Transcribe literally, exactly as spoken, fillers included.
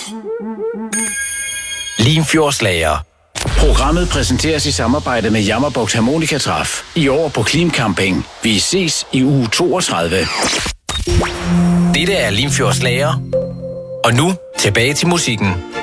Limfjordslager. Programmet præsenteres i samarbejde med Jammerbugt Harmonikatræf. I år på Klimcamping. Vi ses i uge toogtredive. Dette er Limfjordslager. Og nu tilbage til musikken.